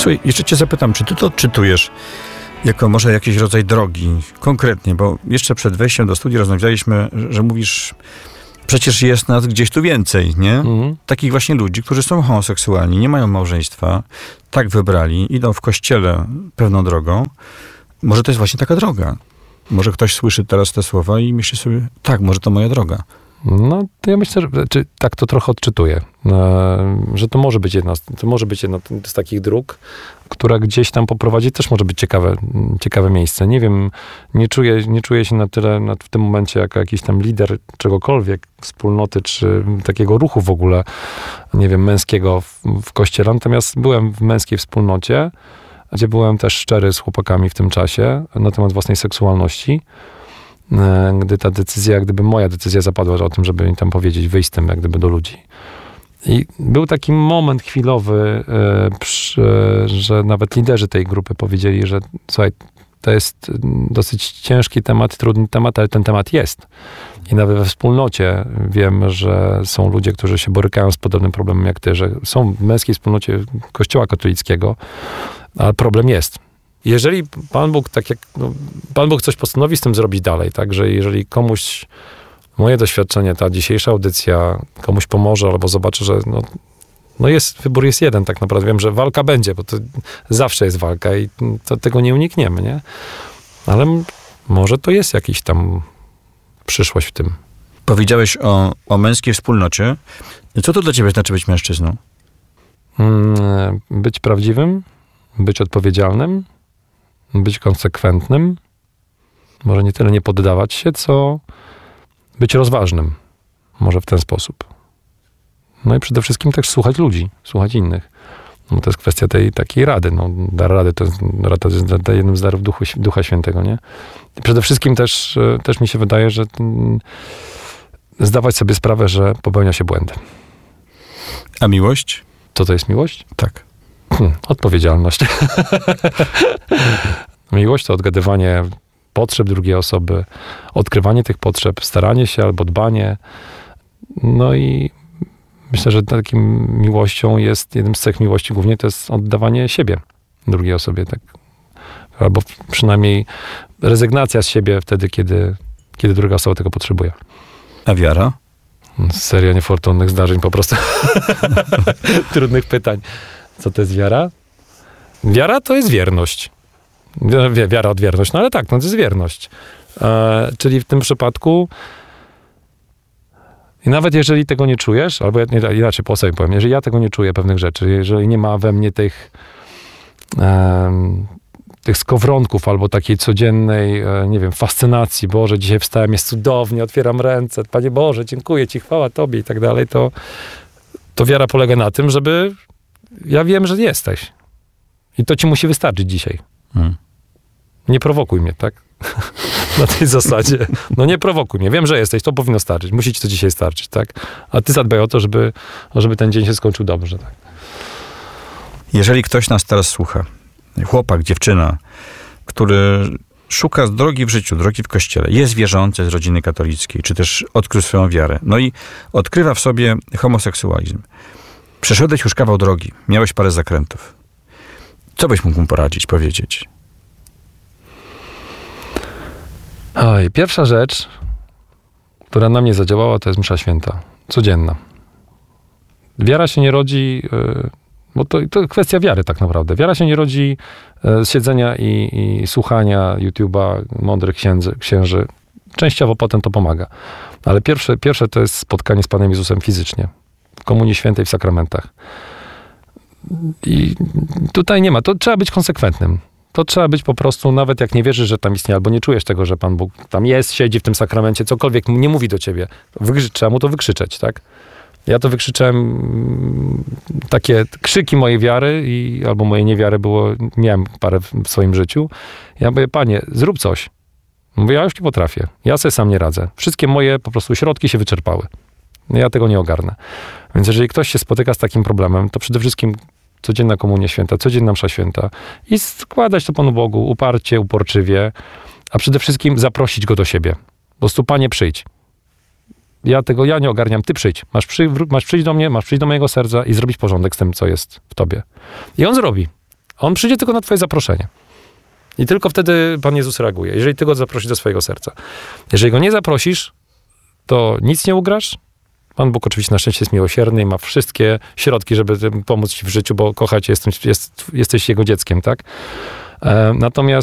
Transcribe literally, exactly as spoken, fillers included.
Słuchaj, jeszcze cię zapytam, czy ty to odczytujesz jako może jakiś rodzaj drogi, konkretnie, bo jeszcze przed wejściem do studia rozmawialiśmy, że, że mówisz, przecież jest nas gdzieś tu więcej, nie? Mhm. Takich właśnie ludzi, którzy są homoseksualni, nie mają małżeństwa, tak wybrali, idą w kościele pewną drogą. Może to jest właśnie taka droga. Może ktoś słyszy teraz te słowa i myśli sobie, tak, może to moja droga. No, to ja myślę, że czy, tak to trochę odczytuję, e, że to może być jedna, to może być jedna z takich dróg, która gdzieś tam poprowadzi, też może być ciekawe, ciekawe miejsce. Nie wiem, nie czuję, nie czuję się na tyle na, w tym momencie jako jakiś tam lider czegokolwiek, wspólnoty, czy takiego ruchu w ogóle, nie wiem, męskiego w, w kościele. Natomiast byłem w męskiej wspólnocie, gdzie byłem też szczery z chłopakami w tym czasie na temat własnej seksualności. Gdy ta decyzja, jak gdyby moja decyzja zapadła o tym, żeby im tam powiedzieć, wyjść z tym jak gdyby do ludzi. I był taki moment chwilowy, przy, że nawet liderzy tej grupy powiedzieli, że słuchaj, to jest dosyć ciężki temat, trudny temat, ale ten temat jest. I nawet we wspólnocie wiem, że są ludzie, którzy się borykają z podobnym problemem jak ty, że są w męskiej wspólnocie Kościoła katolickiego, ale problem jest. Jeżeli Pan Bóg, tak jak no, Pan Bóg coś postanowi z tym zrobić dalej, tak, że jeżeli komuś moje doświadczenie, ta dzisiejsza audycja komuś pomoże, albo zobaczy, że no, no jest, wybór jest jeden tak naprawdę. Wiem, że walka będzie, bo to zawsze jest walka i to, tego nie unikniemy, nie? Ale m- może to jest jakiś tam przyszłość w tym. Powiedziałeś o, o męskiej wspólnocie. Co to dla ciebie znaczy być mężczyzną? Hmm, być prawdziwym, być odpowiedzialnym, być konsekwentnym, może nie tyle nie poddawać się, co być rozważnym. Może w ten sposób. No i przede wszystkim też słuchać ludzi, słuchać innych. No to jest kwestia tej takiej rady. No, dar rady to jest, rada to jest jednym z darów Duchu, Ducha Świętego, nie? I przede wszystkim też, też mi się wydaje, że mm, zdawać sobie sprawę, że popełnia się błędy. A miłość? Co to jest miłość? Tak. Hmm, odpowiedzialność. Miłość to odgadywanie potrzeb drugiej osoby, odkrywanie tych potrzeb, staranie się albo dbanie. No i myślę, że takim miłością jest, jednym z cech miłości głównie to jest oddawanie siebie drugiej osobie. Tak. Albo przynajmniej rezygnacja z siebie wtedy, kiedy, kiedy druga osoba tego potrzebuje. A wiara? Seria niefortunnych zdarzeń po prostu. Trudnych pytań. Co to jest wiara? Wiara to jest wierność. Wi- wiara od wierność, no ale tak, no to jest wierność. E, czyli w tym przypadku i nawet jeżeli tego nie czujesz, albo nie, inaczej po sobie powiem, jeżeli ja tego nie czuję, pewnych rzeczy, jeżeli nie ma we mnie tych e, tych skowronków albo takiej codziennej, e, nie wiem, fascynacji, Boże, dzisiaj wstałem, jest cudownie, otwieram ręce, Panie Boże, dziękuję Ci, chwała Tobie i tak dalej, to, to wiara polega na tym, żeby ja wiem, że jesteś. I to ci musi wystarczyć dzisiaj. Hmm. Nie prowokuj mnie, tak? Na tej zasadzie. No nie prowokuj mnie. Wiem, że jesteś. To powinno starczyć. Musi ci to dzisiaj starczyć, tak? A ty zadbaj o to, żeby, żeby ten dzień się skończył dobrze, tak? Jeżeli ktoś nas teraz słucha, chłopak, dziewczyna, który szuka drogi w życiu, drogi w kościele, jest wierzący z rodziny katolickiej, czy też odkrył swoją wiarę, no i odkrywa w sobie homoseksualizm. Przeszedłeś już kawał drogi, miałeś parę zakrętów. Co byś mógł mu poradzić, powiedzieć? Oj, pierwsza rzecz, która na mnie zadziałała, to jest msza święta. Codzienna. Wiara się nie rodzi, yy, bo to, to kwestia wiary tak naprawdę. Wiara się nie rodzi yy, z siedzenia i, i słuchania YouTube'a, mądrych księdzy, księży. Częściowo potem to pomaga. Ale pierwsze, pierwsze to jest spotkanie z Panem Jezusem fizycznie. W Komunii Świętej, w sakramentach. I tutaj nie ma. To trzeba być konsekwentnym. To trzeba być po prostu, nawet jak nie wierzysz, że tam istnieje, albo nie czujesz tego, że Pan Bóg tam jest, siedzi w tym sakramencie, cokolwiek nie mówi do ciebie. Wykrzy- trzeba mu to wykrzyczeć, tak? Ja to wykrzyczałem, takie krzyki mojej wiary i, albo mojej niewiary było, miałem parę w swoim życiu. Ja mówię, Panie, zrób coś. Mówię, ja już nie potrafię. Ja sobie sam nie radzę. Wszystkie moje po prostu środki się wyczerpały. Ja tego nie ogarnę. Więc jeżeli ktoś się spotyka z takim problemem, to przede wszystkim codzienna komunia święta, codzienna msza święta i składać to Panu Bogu uparcie, uporczywie, a przede wszystkim zaprosić Go do siebie. Po prostu, Panie, przyjdź. Ja tego, ja nie ogarniam, Ty przyjdź. Masz, przy, masz przyjść do mnie, masz przyjść do mojego serca i zrobić porządek z tym, co jest w Tobie. I On zrobi. On przyjdzie tylko na twoje zaproszenie. I tylko wtedy Pan Jezus reaguje, jeżeli ty go zaprosisz do swojego serca. Jeżeli go nie zaprosisz, to nic nie ugrasz. Pan Bóg oczywiście na szczęście jest miłosierny i ma wszystkie środki, żeby pomóc ci w życiu, bo kocha cię, jest, jest, jesteś jego dzieckiem, tak? E, natomiast